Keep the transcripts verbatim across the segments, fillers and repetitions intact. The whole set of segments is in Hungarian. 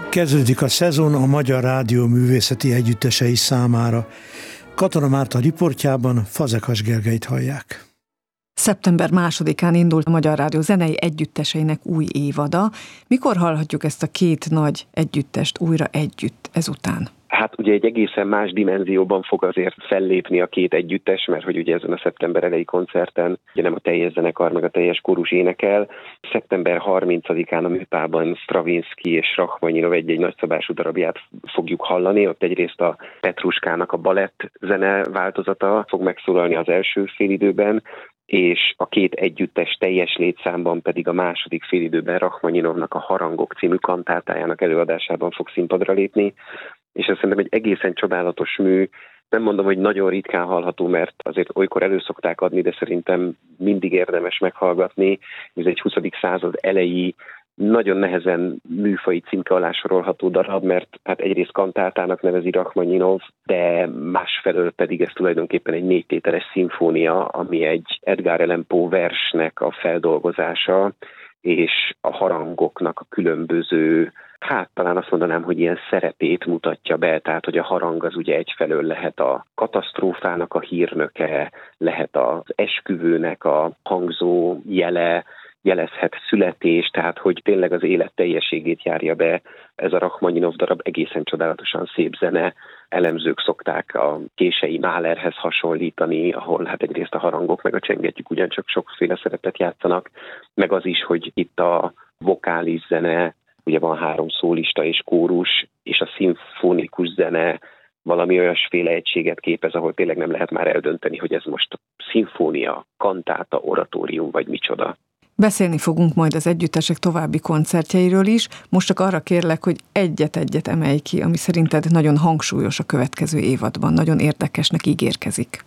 Kezdődik a szezon a Magyar Rádió művészeti együttesei számára. Katona Márta riportjában Fazekas Gergelyt hallják. Szeptember másodikán indult a Magyar Rádió zenei együtteseinek új évada. Mikor hallhatjuk ezt a két nagy együttest újra együtt ezután? Hát ugye egy egészen más dimenzióban fog azért fellépni a két együttes, mert hogy ugye ezen a szeptember elejé koncerten ugye nem a teljes zenekar, meg a teljes kórus énekel. Szeptember harmincadikán a Műpában Stravinsky és Rachmaninov egy-egy nagyszabású darabját fogjuk hallani. Ott egyrészt a Petruskának a balett zene változata fog megszólalni az első félidőben, és a két együttes teljes létszámban pedig a második félidőben Rachmaninovnak a Harangok című kantátájának előadásában fog színpadra lépni. És ez szerintem egy egészen csodálatos mű. Nem mondom, hogy nagyon ritkán hallható, mert azért olykor elő szokták adni, de szerintem mindig érdemes meghallgatni. Ez egy huszadik század elejé, nagyon nehezen műfai címke alá sorolható darab, mert hát egyrészt kantátának nevezi Rachmaninov, de másfelől pedig ez tulajdonképpen egy négytételes szimfónia, ami egy Edgar Allan Poe versnek a feldolgozása, és a harangoknak a különböző, hát talán azt mondanám, hogy ilyen szerepét mutatja be, tehát hogy a harang az ugye egyfelől lehet a katasztrófának a hírnöke, lehet az esküvőnek a hangzó jele, jelezhet születést, tehát hogy tényleg az élet teljességét járja be. Ez a Rachmaninov darab egészen csodálatosan szép zene. Elemzők szokták a kései Mahlerhez hasonlítani, ahol hát egyrészt a harangok meg a csengettyűk ugyancsak sokféle szerepet játszanak, meg az is, hogy itt a vokális zene, ugye van három szólista és kórus, és a szimfonikus zene valami olyasféle egységet képez, ahol tényleg nem lehet már eldönteni, hogy ez most szimfónia, kantáta, oratórium vagy micsoda. Beszélni fogunk majd az együttesek további koncertjeiről is. Most csak arra kérlek, hogy egyet-egyet emelj ki, ami szerinted nagyon hangsúlyos a következő évadban, nagyon érdekesnek ígérkezik.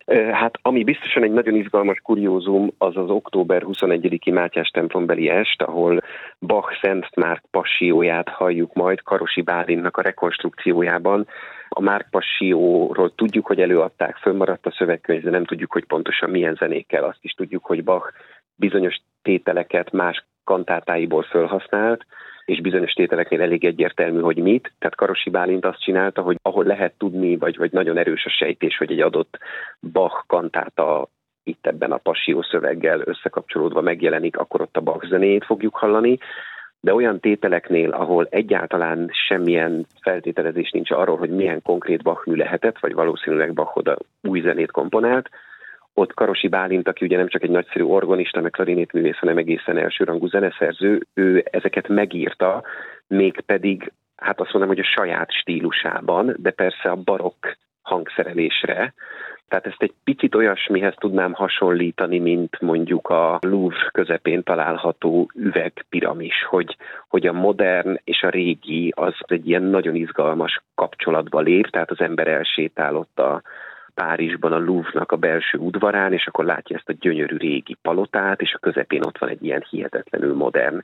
Hát ami biztosan egy nagyon izgalmas kuriózum, az az október huszonegyediki Mátyás templombeli est, ahol Bach Szent Márk Passióját halljuk majd Karosi Bálintnak a rekonstrukciójában. A Márk Passióról tudjuk, hogy előadták, fönnmaradt a szövegkönyv, de nem tudjuk, hogy pontosan milyen zenékkel. Azt is tudjuk, hogy Bach bizonyos tételeket más kantátáiból felhasznált, és bizonyos tételeknél elég egyértelmű, hogy mit. Tehát Karosi Bálint azt csinálta, hogy ahol lehet tudni, vagy, vagy nagyon erős a sejtés, hogy egy adott Bach kantáta itt ebben a Passió szöveggel összekapcsolódva megjelenik, akkor ott a Bach zenéjét fogjuk hallani. De olyan tételeknél, ahol egyáltalán semmilyen feltételezés nincs arról, hogy milyen konkrét Bach mű lehetett, vagy valószínűleg Bach oda új zenét komponált, ott Karosi Bálint, aki ugye nem csak egy nagyszerű orgonista, meg klarinétművész, hanem egészen elsőrangú zeneszerző, ő ezeket megírta, mégpedig, hát azt mondom, hogy a saját stílusában, de persze a barokk hangszerelésre. Tehát ezt egy picit olyasmihez tudnám hasonlítani, mint mondjuk a Louvre közepén található üvegpiramis, hogy, hogy a modern és a régi az egy ilyen nagyon izgalmas kapcsolatba lép, tehát az ember elsétálott a Párizsban a Louvre-nak a belső udvarán, és akkor látja ezt a gyönyörű régi palotát, és a közepén ott van egy ilyen hihetetlenül modern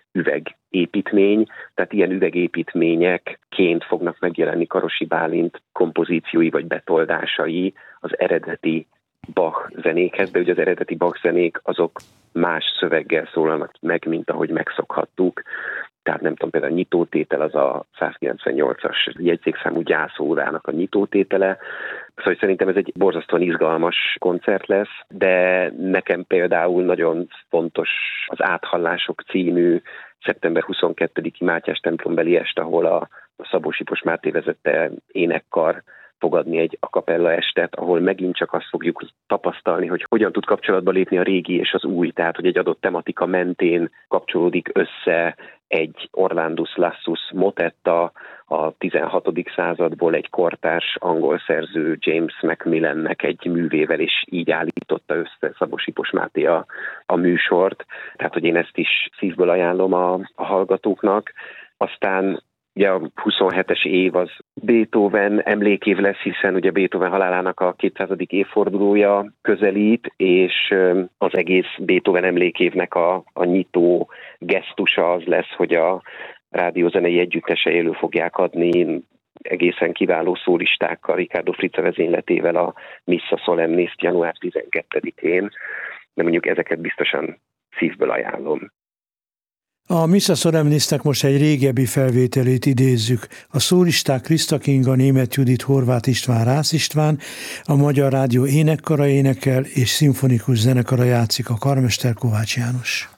üvegépítmény, tehát ilyen üvegépítményekként fognak megjelenni Karosi Bálint kompozíciói vagy betoldásai az eredeti Bach zenékhez, de ugye az eredeti Bach zenék azok más szöveggel szólalnak meg, mint ahogy megszokhattuk. Tehát nem tudom, például a nyitótétel az a százkilencvennyolcas jegyzékszámú gyászórának a nyitótétele. Szóval szerintem ez egy borzasztóan izgalmas koncert lesz, de nekem például nagyon fontos az Áthallások című szeptember huszonkettediki Mátyás templombeli est, ahol a Szabó Sipos Máté vezette énekkar fogadni egy a cappella estet, ahol megint csak azt fogjuk tapasztalni, hogy hogyan tud kapcsolatba lépni a régi és az új, tehát hogy egy adott tematika mentén kapcsolódik össze egy Orlandus Lassus motetta a tizenhatodik századból egy kortárs angol szerző James Macmillannek egy művével, és így állította össze Szabó Sipos Máté a, a műsort. Tehát, hogy én ezt is szívből ajánlom a, a hallgatóknak. Aztán ugye a huszonhetes év az Beethoven emlékév lesz, hiszen ugye Beethoven halálának a kétszázadik évfordulója közelít, és az egész Beethoven emlékévnek a, a nyitó gesztusa az lesz, hogy a rádiózenei együttesei elő fogják adni egészen kiváló szólistákkal, Riccardo Frizza vezényletével a Missa Solemnist január tizenkettedikén, de mondjuk ezeket biztosan szívből ajánlom. A Missa Solemnisnek most egy régebbi felvételét idézzük. A szólisták Kriszta Kinga, Németh Judit, Horváth István, Rász István, a Magyar Rádió énekkara énekel és szimfonikus zenekara játszik, a karmester Kovács János.